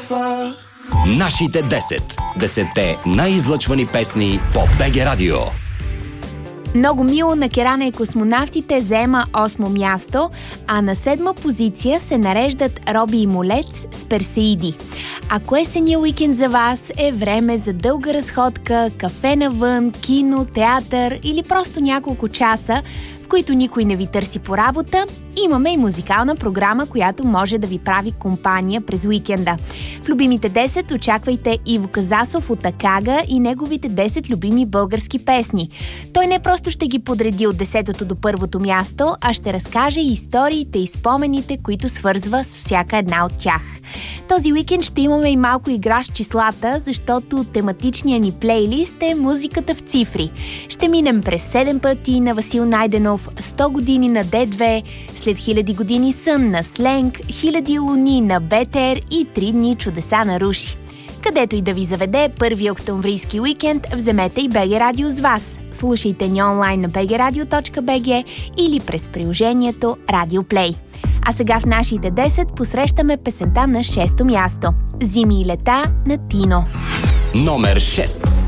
Нашите 10 най-излъчвани песни по БГ Радио. Много мило на Керана и космонавтите заема 8 място, а на 7 позиция се нареждат Роби и Молец с Персеиди. Ако есения уикенд за вас е време за дълга разходка, кафе навън, кино, театър или просто няколко часа, в които никой не ви търси по работа, имаме и музикална програма, която може да ви прави компания през уикенда. В любимите 10 очаквайте Иво Казасов от Акага и неговите 10 любими български песни. Той не просто ще ги подреди от 10-то до 1-то място, а ще разкаже и историите и спомените, които свързва с всяка една от тях. Този уикенд ще имаме и малко игра с числата, защото тематичният ни плейлист е музиката в цифри. Ще минем през 7 пъти на Васил Найденов, 100 години на Д2, след 1000 години сън на Сленг, 1000 луни на БТР и 3 дни чудеса на Руши. Където и да ви заведе първи октомврийски уикенд, вземете и БГ Радио с вас. Слушайте ни онлайн на bgradio.bg или през приложението Radio Play. А сега в нашите 10 посрещаме песента на 6-то място. Зими и лета на Тино. Номер 6.